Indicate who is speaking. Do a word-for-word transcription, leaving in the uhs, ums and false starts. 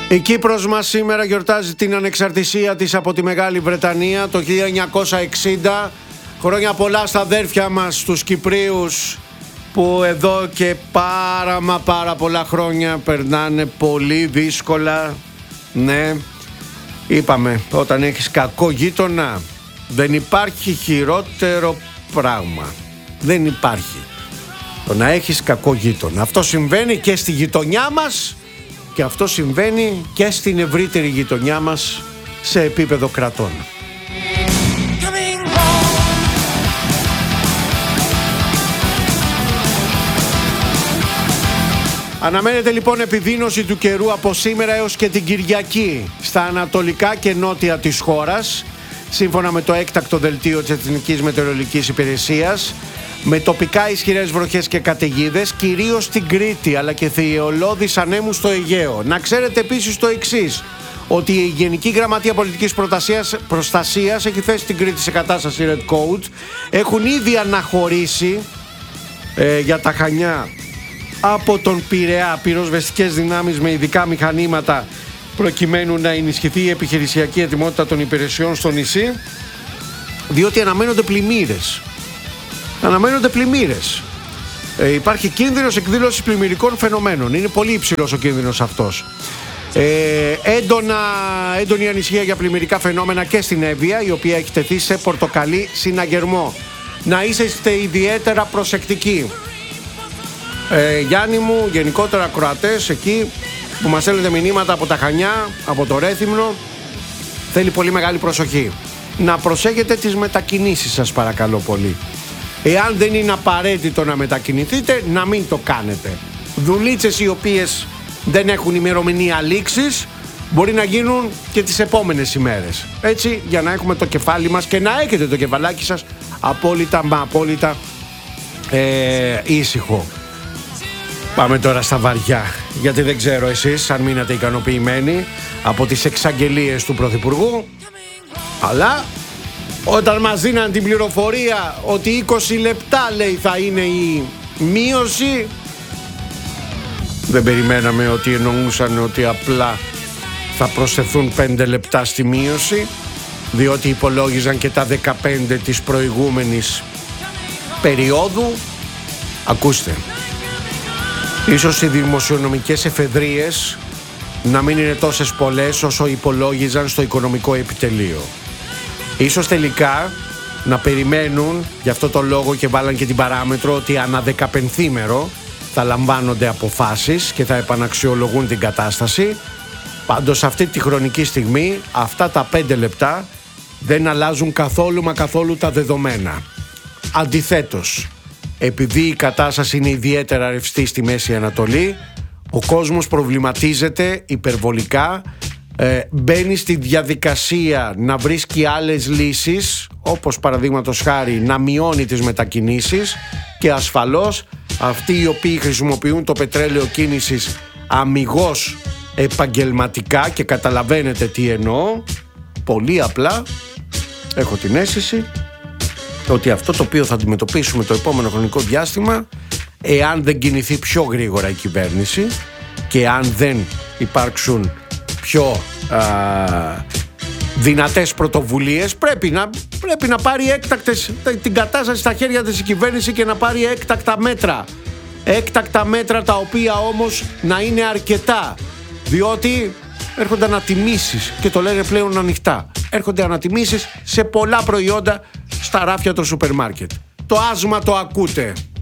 Speaker 1: Η Κύπρος μας σήμερα γιορτάζει την ανεξαρτησία της από τη Μεγάλη Βρετανία το χίλια εννιακόσια εξήντα. Χρόνια πολλά στα αδέρφια μας, τους Κυπρίους, που εδώ και πάρα μα πάρα πολλά χρόνια περνάνε πολύ δύσκολα. Ναι, είπαμε, όταν έχεις κακό γείτονα δεν υπάρχει χειρότερο πράγμα. Δεν υπάρχει το να έχεις κακό γείτονα. Αυτό συμβαίνει και στη γειτονιά μας και αυτό συμβαίνει και στην ευρύτερη γειτονιά μας σε επίπεδο κρατών. Αναμένεται λοιπόν επιδείνωση του καιρού από σήμερα έως και την Κυριακή στα ανατολικά και νότια της χώρας, σύμφωνα με το έκτακτο δελτίο της Εθνικής Μετεωρολογικής Υπηρεσίας, με τοπικά ισχυρές βροχές και καταιγίδες, κυρίως στην Κρήτη, αλλά και θηριωλώδεις ανέμους στο Αιγαίο. Να ξέρετε επίσης το εξής, ότι η Γενική Γραμματεία Πολιτικής Προστασίας, Προστασίας έχει θέσει την Κρήτη σε κατάσταση Red Code. Έχουν ήδη αναχωρήσει ε, για τα Χανιά από τον Πειραιά πυροσβεστικές δυνάμεις με ειδικά μηχανήματα, προκειμένου να ενισχυθεί η επιχειρησιακή ετοιμότητα των υπηρεσιών στο νησί, διότι αναμένονται πλημμύρες. Αναμένονται πλημμύρες. Ε, υπάρχει κίνδυνος εκδήλωσης πλημμυρικών φαινομένων. Είναι πολύ υψηλός ο κίνδυνος αυτός. Ε, έντονα, έντονη ανησυχία για πλημμυρικά φαινόμενα και στην Εύβοια, η οποία έχει τεθεί σε πορτοκαλί συναγερμό. Να είσαστε ιδιαίτερα προσεκτικοί. Ε, Γιάννη μου, γενικότερα ακροατές εκεί που μας στέλνετε μηνύματα από τα Χανιά, από το Ρέθυμνο, θέλει πολύ μεγάλη προσοχή. Να προσέχετε τις μετακινήσεις σας, παρακαλώ πολύ. Εάν δεν είναι απαραίτητο να μετακινηθείτε, να μην το κάνετε. Δουλίτσες οι οποίες δεν έχουν ημερομηνία λήξης μπορεί να γίνουν και τις επόμενες ημέρες. Έτσι, για να έχουμε το κεφάλι μας και να έχετε το κεφαλάκι σας απόλυτα μα απόλυτα ε, ήσυχο. Πάμε τώρα στα βαριά, γιατί δεν ξέρω εσείς αν μείνατε ικανοποιημένοι από τις εξαγγελίες του Πρωθυπουργού, αλλά όταν μας δίναν την πληροφορία ότι είκοσι λεπτά, λέει, θα είναι η μείωση, δεν περιμέναμε ότι εννοούσαν ότι απλά θα προσθεθούν πέντε λεπτά στη μείωση, διότι υπολόγιζαν και τα δεκαπέντε της προηγούμενης περίοδου. Ακούστε, ίσως οι δημοσιονομικές εφεδρείες να μην είναι τόσες πολλές όσο υπολόγιζαν στο οικονομικό επιτελείο. Ίσως τελικά να περιμένουν, γι' αυτό το λόγο και βάλαν και την παράμετρο, ότι ανά δεκαπενθήμερο θα λαμβάνονται αποφάσεις και θα επαναξιολογούν την κατάσταση. Πάντως αυτή τη χρονική στιγμή αυτά τα πέντε λεπτά δεν αλλάζουν καθόλου μα καθόλου τα δεδομένα. Αντιθέτως, επειδή η κατάσταση είναι ιδιαίτερα ρευστή στη Μέση Ανατολή, ο κόσμος προβληματίζεται υπερβολικά, ε, μπαίνει στη διαδικασία να βρίσκει άλλες λύσεις, όπως παραδείγματος χάρη να μειώνει τις μετακινήσεις, και ασφαλώς αυτοί οι οποίοι χρησιμοποιούν το πετρέλαιο κίνησης αμιγώς επαγγελματικά, και καταλαβαίνετε τι εννοώ, πολύ απλά έχω την αίσθηση ότι αυτό το οποίο θα αντιμετωπίσουμε το επόμενο χρονικό διάστημα, εάν δεν κινηθεί πιο γρήγορα η κυβέρνηση και αν δεν υπάρξουν πιο α, δυνατές πρωτοβουλίες, πρέπει να, πρέπει να πάρει έκτακτες, την κατάσταση στα χέρια της η κυβέρνηση και να πάρει έκτακτα μέτρα. Έκτακτα μέτρα τα οποία όμως να είναι αρκετά, διότι έρχονται ανατιμήσεις, και το λένε πλέον ανοιχτά. Έρχονται ανατιμήσεις σε πολλά προϊόντα στα ράφια των σούπερ μάρκετ. Το άσμα το ακούτε.